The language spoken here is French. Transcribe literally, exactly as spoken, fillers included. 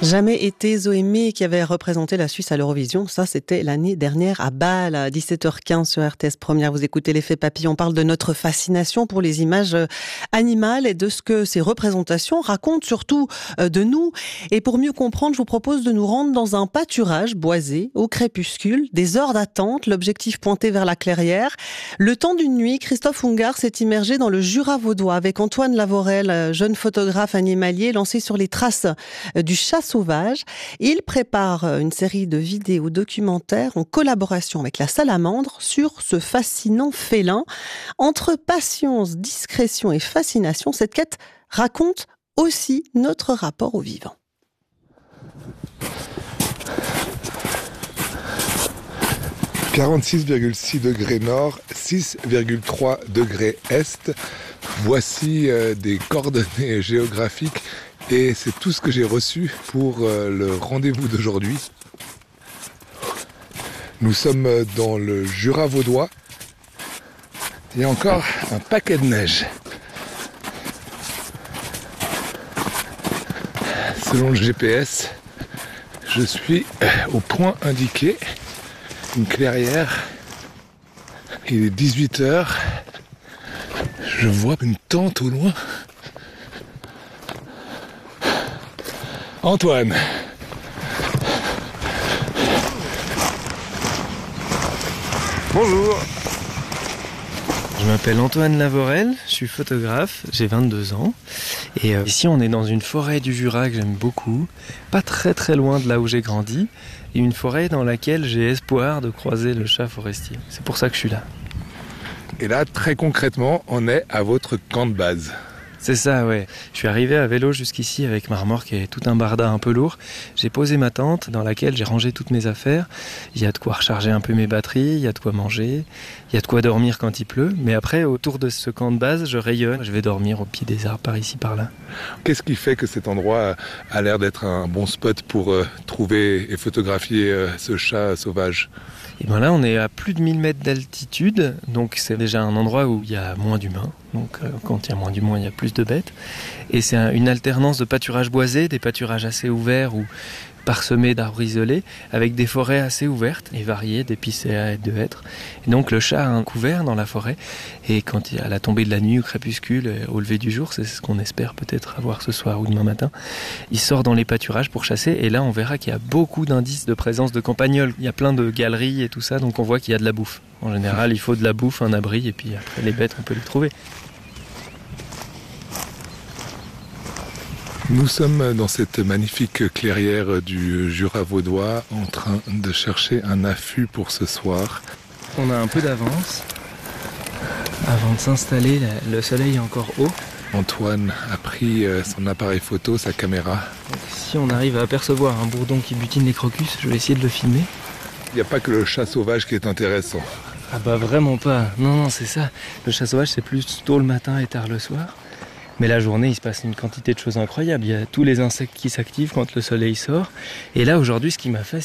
Jamais été Zoémé qui avait représenté la Suisse à l'Eurovision. Ça, c'était l'année dernière à Bâle, à dix-sept heures quinze sur R T S Première. Vous écoutez l'effet papillon. On parle de notre fascination pour les images animales et de ce que ces représentations racontent surtout de nous. Et pour mieux comprendre, je vous propose de nous rendre dans un pâturage boisé au crépuscule. Des heures d'attente, l'objectif pointé vers la clairière. Le temps d'une nuit, Christophe Ungart s'est immergé dans le Jura vaudois avec Antoine Lavorel, jeune photographe animalier lancé sur les traces du chat sauvage. Il prépare une série de vidéos documentaires en collaboration avec la Salamandre sur ce fascinant félin. Entre patience, discrétion et fascination, cette quête raconte aussi notre rapport au vivant. quarante-six virgule six degrés nord, six virgule trois degrés est. Voici euh, des coordonnées géographiques et c'est tout ce que j'ai reçu pour euh, le rendez-vous d'aujourd'hui. Nous sommes dans le Jura vaudois. Il y a encore un paquet de neige. Selon le G P S, je suis au point indiqué. Une clairière. Il est dix-huit heures. Je vois une tente au loin. Antoine. Bonjour. Je m'appelle Antoine Lavorel, je suis photographe, j'ai vingt-deux ans. Et euh, ici on est dans une forêt du Jura que j'aime beaucoup, pas très très loin de là où j'ai grandi, et une forêt dans laquelle j'ai espoir de croiser le chat forestier. C'est pour ça que je suis là. Et là, très concrètement, on est à votre camp de base. C'est ça, ouais. Je suis arrivé à vélo jusqu'ici avec ma remorque et tout un barda un peu lourd. J'ai posé ma tente dans laquelle j'ai rangé toutes mes affaires. Il y a de quoi recharger un peu mes batteries, il y a de quoi manger, il y a de quoi dormir quand il pleut. Mais après, autour de ce camp de base, je rayonne. Je vais dormir au pied des arbres par ici, par là. Qu'est-ce qui fait que cet endroit a l'air d'être un bon spot pour euh, trouver et photographier euh, ce chat sauvage ? Et bien là, on est à plus de mille mètres d'altitude, donc c'est déjà un endroit où il y a moins d'humains. Donc euh, quand il y a moins d'humains, il y a plus de bêtes. Et c'est un, une alternance de pâturages boisés, des pâturages assez ouverts ou parsemés d'arbres isolés, avec des forêts assez ouvertes et variées, d'épicéas et de hêtres. Et donc le chat a un couvert dans la forêt, et quand il y a la tombée de la nuit, au crépuscule, au lever du jour, c'est ce qu'on espère peut-être avoir ce soir ou demain matin, il sort dans les pâturages pour chasser, et là on verra qu'il y a beaucoup d'indices de présence de campagnols. Il y a plein de galeries et tout ça, donc on voit qu'il y a de la bouffe. En général, il faut de la bouffe, un abri, et puis après les bêtes, on peut les trouver. Nous sommes dans cette magnifique clairière du Jura vaudois en train de chercher un affût pour ce soir. On a un peu d'avance. Avant de s'installer, le soleil est encore haut. Antoine a pris son appareil photo, sa caméra. Donc, si on arrive à apercevoir un bourdon qui butine les crocus, je vais essayer de le filmer. Il n'y a pas que le chat sauvage qui est intéressant. Ah bah vraiment pas. Non, non, c'est ça. Le chat sauvage, c'est plus tôt le matin et tard le soir. Mais la journée, il se passe une quantité de choses incroyables. Il y a tous les insectes qui s'activent quand le soleil sort. Et là, aujourd'hui, ce qui m'a fait,